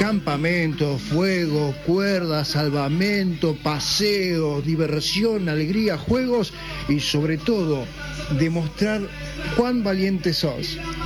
Campamento, fuego, cuerdas, salvamento, paseos, diversión, alegría, juegos y sobre todo demostrar cuán valiente sos.